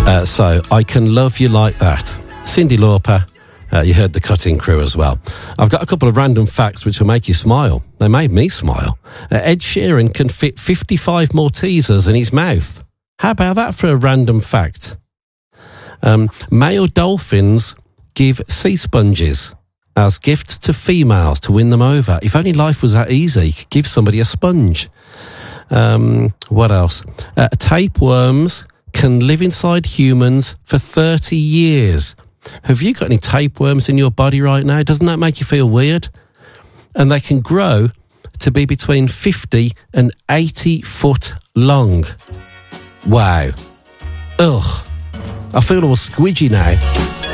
So, I Can Love You Like That. Cyndi Lauper, you heard the Cutting Crew as well. I've got a couple of random facts which will make you smile. They made me smile. Ed Sheeran can fit 55 Maltesers in his mouth. How about that for a random fact? Male dolphins give sea sponges as gifts to females to win them over. If only life was that easy, give somebody a sponge. What else? Tapeworms can live inside humans for 30 years. Have you got any tapeworms in your body right now? Doesn't that make you feel weird? And they can grow to be between 50 and 80 foot long. Wow. Ugh. I feel all squidgy now.